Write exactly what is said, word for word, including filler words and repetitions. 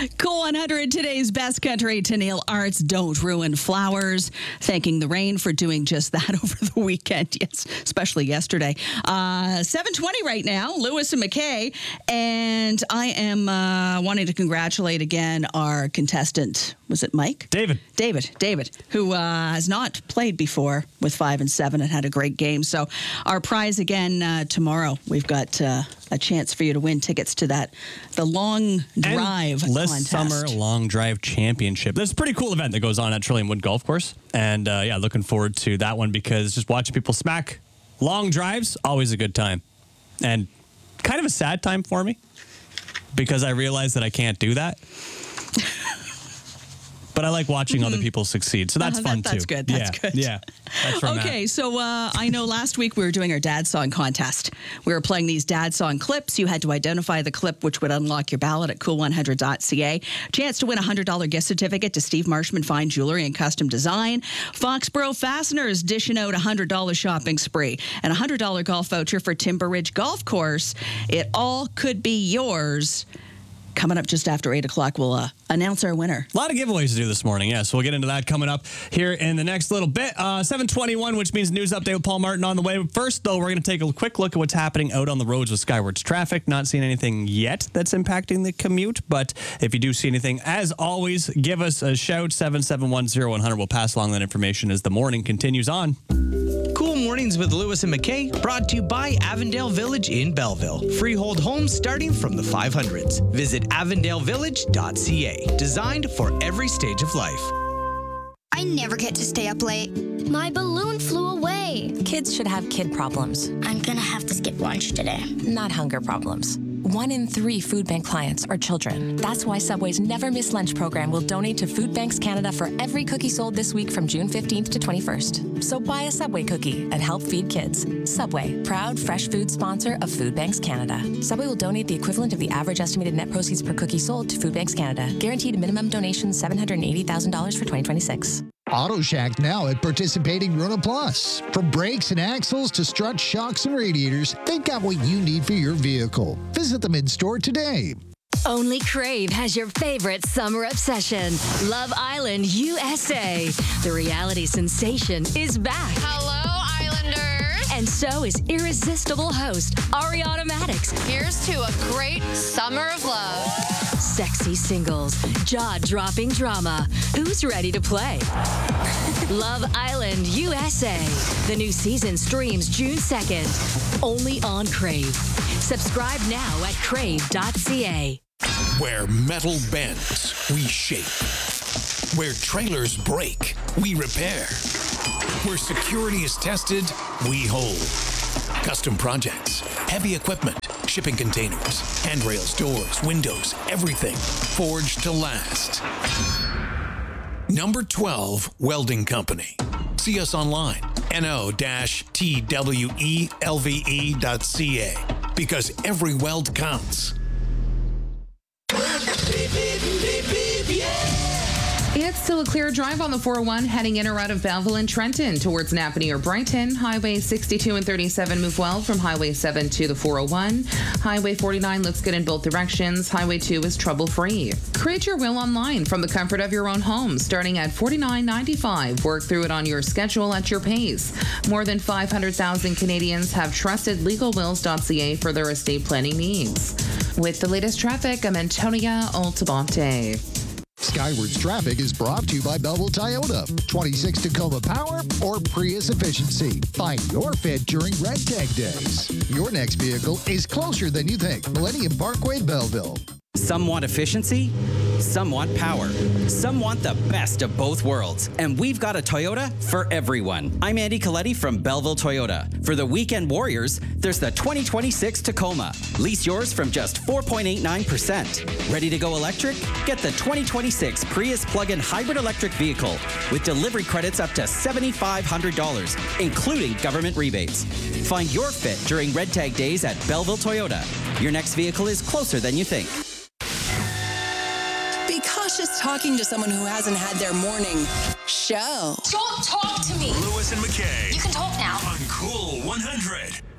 Cool one hundred, today's best country. Tennille Arts, Don't Ruin Flowers. Thanking the rain for doing just that over the weekend. Yes, especially yesterday. Uh, seven twenty right now, Lewis and McKay. And I am uh, wanting to congratulate again our contestant. Was it Mike? David. David. David, who uh, has not played before with five and seven and had a great game. So our prize again uh, tomorrow. We've got uh, a chance for you to win tickets to that, the long drive Endless contest. Summer Long Drive Championship. This is a pretty cool event that goes on at Trillium Wood Golf Course. And uh, yeah, looking forward to that one because just watching people smack long drives, always a good time. And kind of a sad time for me because I realize that I can't do that. But I like watching mm-hmm. other people succeed, so that's uh, fun that, that's too. That's good. That's yeah, good. Yeah. That's where I'm okay, at. so uh, I know last week we were doing our dad song contest. We were playing these dad song clips. You had to identify the clip, which would unlock your ballot at cool one hundred dot c a. Chance to win a one hundred dollars gift certificate to Steve Marshman Fine Jewelry and Custom Design. Foxborough Fasteners dishing out a one hundred dollars shopping spree and a one hundred dollars golf voucher for Timber Ridge Golf Course. It all could be yours. Coming up just after eight o'clock, we'll uh, announce our winner. A lot of giveaways to do this morning, yes. Yeah, so we'll get into that coming up here in the next little bit. Uh, seven twenty-one, which means news update with Paul Martin on the way. First, though, we're going to take a quick look at what's happening out on the roads with Skywards traffic. Not seeing anything yet that's impacting the commute, but if you do see anything, as always, give us a shout. seven seven one zero one hundred. We'll pass along that information as the morning continues on. Cool Mornings with Lewis and McKay, brought to you by Avondale Village in Belleville. Freehold homes starting from the five hundreds. Visit avondale village dot c a. Designed for every stage of life. I never get to stay up late. My balloon flew away. Kids should have kid problems. I'm gonna have to skip lunch today. Not hunger problems. One in three food bank clients are children. That's why Subway's Never Miss Lunch program will donate to Food Banks Canada for every cookie sold this week from June fifteenth to twenty-first. So buy a Subway cookie and help feed kids. Subway, proud fresh food sponsor of Food Banks Canada. Subway will donate the equivalent of the average estimated net proceeds per cookie sold to Food Banks Canada. Guaranteed minimum donation seven hundred eighty thousand dollars for twenty twenty-six. Auto Shack now at participating Rona Plus. From brakes and axles to struts, shocks, and radiators, they've got what you need for your vehicle. Visit them in store today. Only Crave has your favorite summer obsession. Love Island U S A. The reality sensation is back. Hello, Islanders. And so is irresistible host Ariana Maddox. Here's to a great summer of love. Sexy singles, jaw-dropping drama. Who's ready to play? Love Island U S A. The new season streams June second. Only on Crave. Subscribe now at crave dot c a. Where metal bends, we shape. Where trailers break, we repair. Where security is tested, we hold. Custom projects, heavy equipment, shipping containers, handrails, doors, windows, everything forged to last. Number twelve Welding Company. See us online, N O T W E L V E dot C A, because every weld counts. It's still a clear drive on the four oh one heading in or out of Belleville and Trenton towards Napanee or Brighton. Highway sixty-two and thirty-seven move well from Highway seven to the four oh one. Highway forty-nine looks good in both directions. Highway two is trouble-free. Create your will online from the comfort of your own home, starting at forty-nine ninety-five. Work through it on your schedule at your pace. More than five hundred thousand Canadians have trusted legal wills dot c a for their estate planning needs. With the latest traffic, I'm Antonia Altabonte. Skywards Traffic is brought to you by Belleville Toyota. twenty-six Tacoma Power or Prius Efficiency. Find your fit during Red Tag Days. Your next vehicle is closer than you think. Millennium Parkway, Belleville. Some want efficiency, some want power, some want the best of both worlds, and we've got a Toyota for everyone. I'm Andy Coletti from Belleville Toyota. For the weekend warriors, there's the twenty twenty-six Tacoma. Lease yours from just four point eight nine percent. Ready to go electric? Get the twenty twenty-six Prius plug-in hybrid electric vehicle with delivery credits up to seven thousand five hundred dollars, including government rebates. Find your fit during Red Tag Days at Belleville Toyota. Your next vehicle is closer than you think. Be cautious talking to someone who hasn't had their morning show. Don't talk to me. Lewis and McKay. You can talk now. On Cool one hundred.